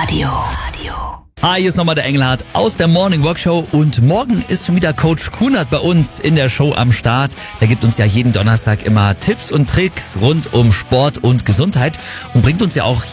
Hi, hier ist nochmal der Engelhardt aus der Morning Workshow und morgen ist schon wieder Coach Kunert bei uns in der Show am Start. Der gibt uns ja jeden Donnerstag immer Tipps und Tricks rund um Sport und Gesundheit und bringt uns ja auch